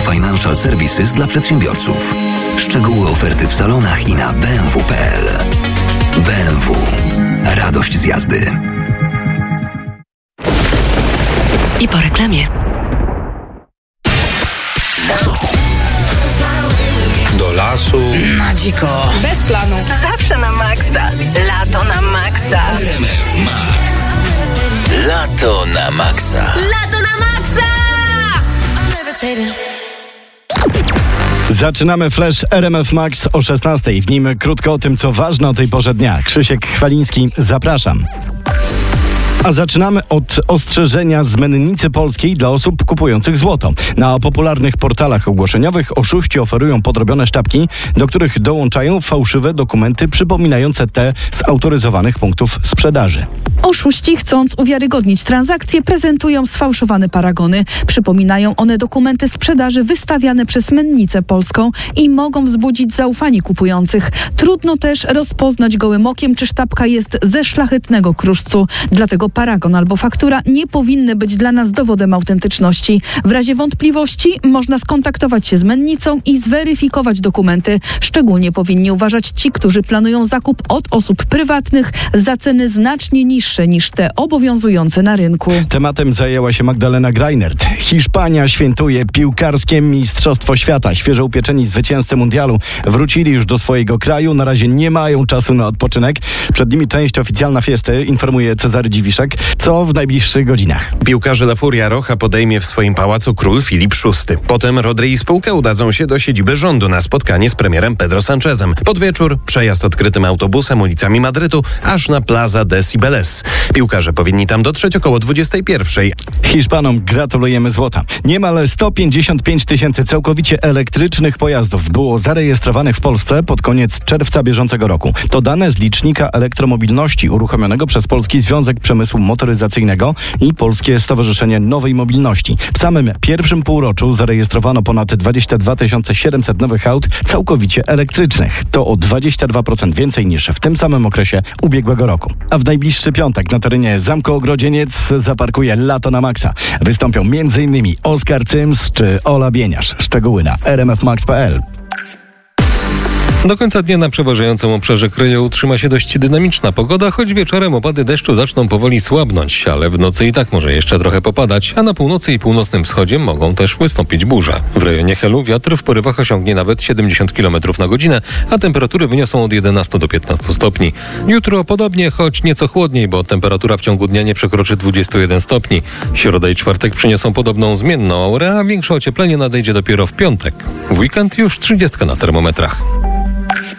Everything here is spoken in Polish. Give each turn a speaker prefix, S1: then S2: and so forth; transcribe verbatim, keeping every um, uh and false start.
S1: Financial Services dla przedsiębiorców. Szczegóły oferty w salonach i na b m w kropka p l. B M W. Radość z jazdy.
S2: I po reklamie.
S3: Do lasu.
S4: Na dziko.
S2: Bez planu. Zawsze na maksa. Lato na maksa.
S1: R M F Max. Lato na maksa.
S2: Lato na maksa!
S5: Zaczynamy Flash R M F Max o szesnastej. W nim krótko o tym, co ważne o tej porze dnia. Krzysiek Chwaliński, zapraszam. A zaczynamy od ostrzeżenia z mennicy polskiej dla osób kupujących złoto. Na popularnych portalach ogłoszeniowych oszuści oferują podrobione sztabki, do których dołączają fałszywe dokumenty przypominające te z autoryzowanych punktów sprzedaży.
S6: Oszuści, chcąc uwiarygodnić transakcje, prezentują sfałszowane paragony. Przypominają one dokumenty sprzedaży wystawiane przez mennicę polską i mogą wzbudzić zaufanie kupujących. Trudno też rozpoznać gołym okiem, czy sztabka jest ze szlachetnego kruszcu. Dlatego paragon albo faktura nie powinny być dla nas dowodem autentyczności. W razie wątpliwości można skontaktować się z mennicą i zweryfikować dokumenty. Szczególnie powinni uważać ci, którzy planują zakup od osób prywatnych za ceny znacznie niższe niż te obowiązujące na rynku.
S5: Tematem zajęła się Magdalena Greinert. Hiszpania świętuje piłkarskie Mistrzostwo Świata. Świeżo upieczeni zwycięzcy mundialu wrócili już do swojego kraju. Na razie nie mają czasu na odpoczynek. Przed nimi część oficjalna fiesty, informuje Cezary Dziwiszek. Co w najbliższych godzinach?
S3: Piłkarze La Furia Rocha podejmie w swoim pałacu król Filip szósty. Potem Rodri i spółka udadzą się do siedziby rządu na spotkanie z premierem Pedro Sanchezem. Pod wieczór przejazd odkrytym autobusem ulicami Madrytu aż na Plaza de Cibeles. Piłkarze powinni tam dotrzeć około dwudziestej pierwszej.
S5: Hiszpanom gratulujemy złota. Niemal sto pięćdziesiąt pięć tysięcy całkowicie elektrycznych pojazdów było zarejestrowanych w Polsce pod koniec czerwca bieżącego roku. To dane z licznika elektromobilności uruchomionego przez Polski Związek Przemysłu Motoryzacyjnego i Polskie Stowarzyszenie Nowej Mobilności. W samym pierwszym półroczu zarejestrowano ponad dwadzieścia dwa tysiące siedemset nowych aut całkowicie elektrycznych. To o dwadzieścia dwa procent więcej niż w tym samym okresie ubiegłego roku. A w najbliższy piątek na terenie Zamku Ogrodzieniec zaparkuje Lato na maksa. Wystąpią m.in. Oskar Cyms czy Ola Bieniasz. Szczegóły na r m f max kropka p l.
S7: Do końca dnia na przeważającym obszarze kraju utrzyma się dość dynamiczna pogoda, choć wieczorem opady deszczu zaczną powoli słabnąć, ale w nocy i tak może jeszcze trochę popadać, a na północy i północnym wschodzie mogą też wystąpić burze. W rejonie Helu wiatr w porywach osiągnie nawet siedemdziesiąt kilometrów na godzinę, a temperatury wyniosą od jedenastu do piętnastu stopni. Jutro podobnie, choć nieco chłodniej, bo temperatura w ciągu dnia nie przekroczy dwudziestu jeden stopni. Środa i czwartek przyniosą podobną zmienną aurę, a większe ocieplenie nadejdzie dopiero w piątek. W weekend już trzydziestka na termometrach.